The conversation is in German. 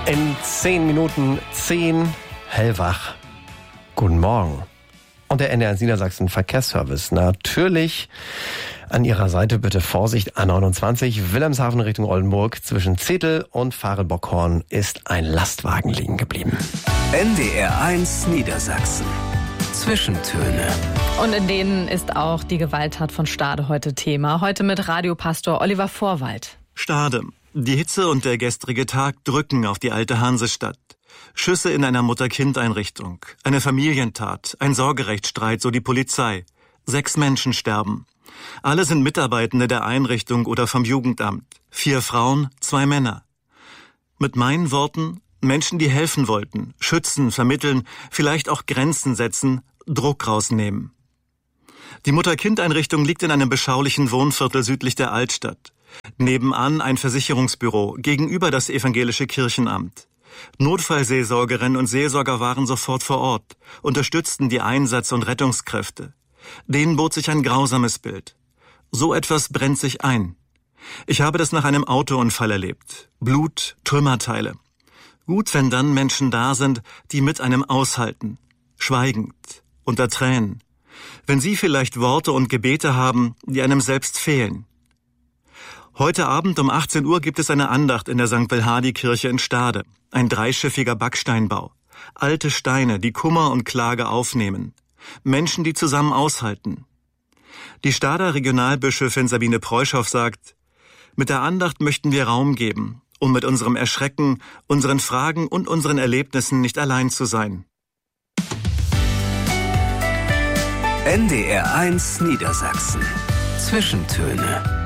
In 10 Minuten 10 hellwach. Guten Morgen. Und der NDR Niedersachsen Verkehrsservice. Natürlich an Ihrer Seite bitte Vorsicht. A29 Wilhelmshaven Richtung Oldenburg. Zwischen Zetel und Varenbockhorn ist ein Lastwagen liegen geblieben. NDR 1 Niedersachsen. Zwischentöne. Und in denen ist auch die Gewalttat von Stade heute Thema. Heute mit Radiopastor Oliver Vorwald. Stade. Die Hitze und der gestrige Tag drücken auf die alte Hansestadt. Schüsse in einer Mutter-Kind-Einrichtung. Eine Familientat. Ein Sorgerechtsstreit, so die Polizei. 6 Menschen sterben. Alle sind Mitarbeitende der Einrichtung oder vom Jugendamt. 4 Frauen, 2 Männer. Mit meinen Worten: Menschen, die helfen wollten, schützen, vermitteln, vielleicht auch Grenzen setzen, Druck rausnehmen. Die Mutter-Kind-Einrichtung liegt in einem beschaulichen Wohnviertel südlich der Altstadt. Nebenan ein Versicherungsbüro, gegenüber das evangelische Kirchenamt. Notfallseelsorgerinnen und Seelsorger waren sofort vor Ort, unterstützten die Einsatz- und Rettungskräfte. Denen bot sich ein grausames Bild. So etwas brennt sich ein. Ich habe das nach einem Autounfall erlebt. Blut, Trümmerteile. Gut, wenn dann Menschen da sind, die mit einem aushalten. Schweigend, unter Tränen. Wenn sie vielleicht Worte und Gebete haben, die einem selbst fehlen. Heute Abend um 18 Uhr gibt es eine Andacht in der St. Belhadi-Kirche in Stade. Ein 3-schiffiger Backsteinbau. Alte Steine, die Kummer und Klage aufnehmen. Menschen, die zusammen aushalten. Die Stader Regionalbischöfin Sabine Preuschow sagt: Mit der Andacht möchten wir Raum geben, um mit unserem Erschrecken, unseren Fragen und unseren Erlebnissen nicht allein zu sein. NDR 1 Niedersachsen. Zwischentöne.